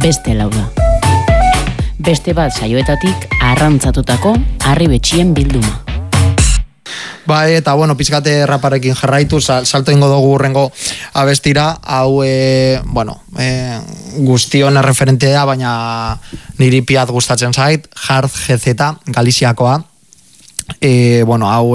beste lau da. Beste bat saioetatik arrantzatutako harribetxien bilduma. Eta pizkate raparekin jarraitu, salto ingo dugu urrengo abestira, hau, guztion referentea, baina niri piat gustatzen zait, Hard GZ, Galiziakoa. Hau,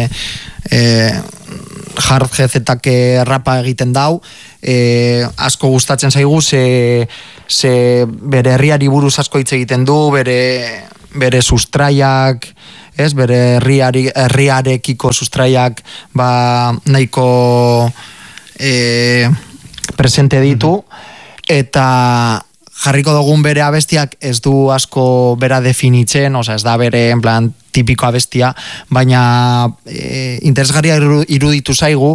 Hard GZ-ak rapa egiten dau, asko gustatzen zaigu, ze bere herriari buruz asko hitz egiten du, bere sustraiak, bere herriarekiko sustraiak nahiko presente ditu, eta jarriko dugun bere abestiak ez du asko bera definitzen, ez da bere en plan tipiko abestia, baina interesgarria iruditu zaigu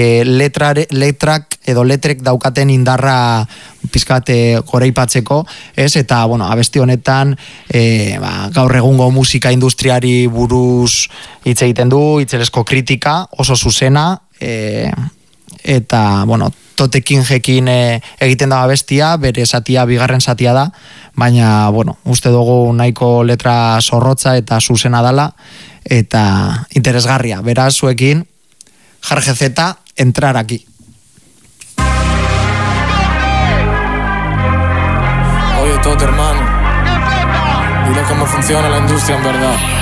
letrek daukaten indarra pizkate goraipatzeko, eta abesti honetan gaur egungo musika industriari buruz hitz egiten du, hitzelesko kritika, oso zuzena, eta Totekin jekin egiten da abestia, bere zatia bigarren zatia da, baina uste dugu nahiko letra zorrotza eta zuzena dala, eta interesgarria. Beraz, zuekin, Hard GZ, entrar aquí. Oye, Tot, hermano, dile cómo funciona la industria en verdad.